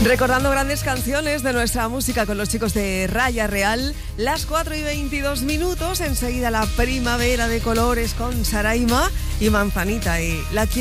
Recordando grandes canciones de nuestra música con los chicos de Raya Real, las 4:22, enseguida la primavera de colores con Saraima y Manzanita y la